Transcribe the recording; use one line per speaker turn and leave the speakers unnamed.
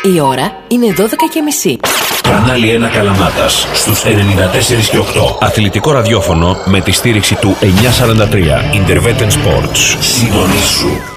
Η ώρα είναι 12:30.
Κανάλι 1 Καλαμάτας στους 94 και 8.
Αθλητικό ραδιόφωνο με τη στήριξη του 943 Intervetten Sports.
Συντονίσου.